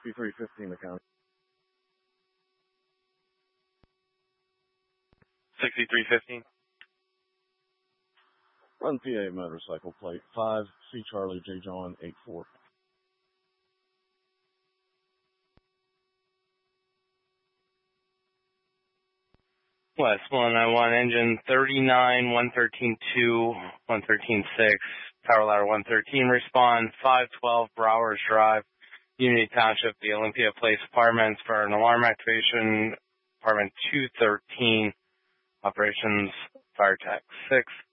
6315 the county. 6315. Run PA motorcycle plate 5 C Charlie J John 84. West 191, engine 39, 113.2, 113.6, power ladder 113, respond 512 Browers Drive, Unity Township, the Olympia Place Apartments for an alarm activation, apartment 213, operations, fire tech 6.